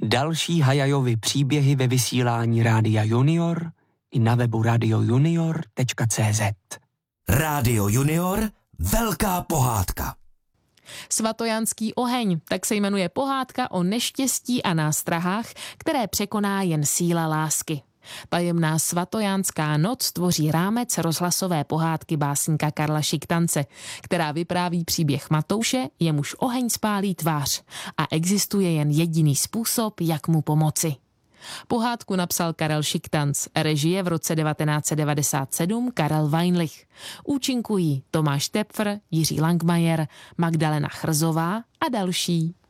Další Hayajovy příběhy ve vysílání Rádia Junior i na webu radiojunior.cz. Rádio Junior, velká pohádka. Svatojanský oheň, tak se jmenuje pohádka o neštěstí a nástrahách, které překoná jen síla lásky. Tajemná svatojánská noc tvoří rámec rozhlasové pohádky básníka Karla Šiktance, která vypráví příběh Matouše, jemuž oheň spálí tvář a existuje jen jediný způsob, jak mu pomoci. Pohádku napsal Karel Šiktanc, režie v roce 1997 Karel Weinlich. Účinkují Tomáš Tepfr, Jiří Langmajer, Magdalena Chrzová a další.